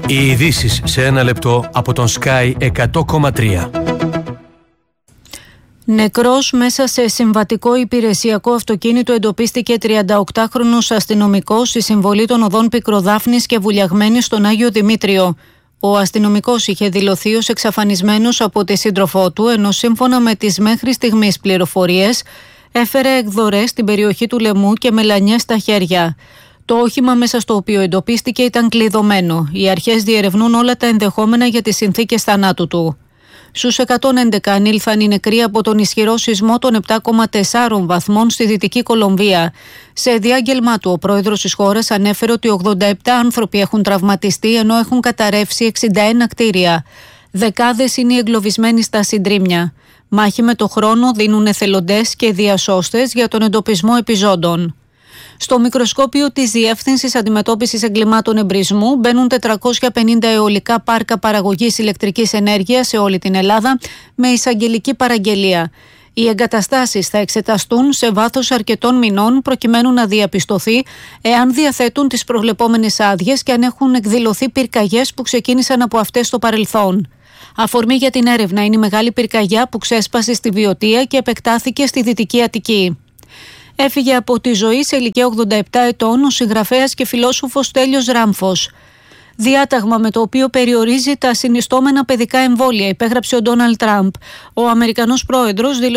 Οι ειδήσεις σε ένα λεπτό από τον Sky 100,3. Νεκρός μέσα σε συμβατικό υπηρεσιακό αυτοκίνητο εντοπίστηκε 38χρονος αστυνομικός στη συμβολή των οδών Πικροδάφνης και Βουλιαγμένης στον Άγιο Δημήτριο. Ο αστυνομικός είχε δηλωθεί ως εξαφανισμένος από τη σύντροφό του, ενώ σύμφωνα με τις μέχρι στιγμής πληροφορίες έφερε εκδορές στην περιοχή του λαιμού και μελανιές στα χέρια. Το όχημα μέσα στο οποίο εντοπίστηκε ήταν κλειδωμένο. Οι αρχές διερευνούν όλα τα ενδεχόμενα για τις συνθήκες θανάτου του. Στους 111 ανήλθαν οι νεκροί από τον ισχυρό σεισμό των 7,4 βαθμών στη Δυτική Κολομβία. Σε διάγγελμά του, ο πρόεδρος της χώρας ανέφερε ότι 87 άνθρωποι έχουν τραυματιστεί, ενώ έχουν καταρρεύσει 61 κτίρια. Δεκάδες είναι οι εγκλωβισμένοι στα συντρίμμια. Μάχη με το χρόνο δίνουν εθελοντές και διασώστες για τον εντοπισμό επιζώντων. Στο μικροσκόπιο της Διεύθυνσης Αντιμετώπισης Εγκλημάτων Εμπρισμού μπαίνουν 450 αιωλικά πάρκα παραγωγής ηλεκτρικής ενέργειας σε όλη την Ελλάδα με εισαγγελική παραγγελία. Οι εγκαταστάσεις θα εξεταστούν σε βάθος αρκετών μηνών προκειμένου να διαπιστωθεί εάν διαθέτουν τις προβλεπόμενες άδειες και αν έχουν εκδηλωθεί πυρκαγιές που ξεκίνησαν από αυτές στο παρελθόν. Αφορμή για την έρευνα είναι η μεγάλη πυρκαγιά που ξέσπασε στη Βιωτία και επεκτάθηκε στη Δυτική Αττική. Έφυγε από τη ζωή σε ηλικία 87 ετών ο συγγραφέας και φιλόσοφος Τέλειος Ράμφος. Διάταγμα με το οποίο περιορίζει τα συνιστόμενα παιδικά εμβόλια, υπέγραψε ο Ντόναλντ Τραμπ. Ο Αμερικανός πρόεδρος δήλωσε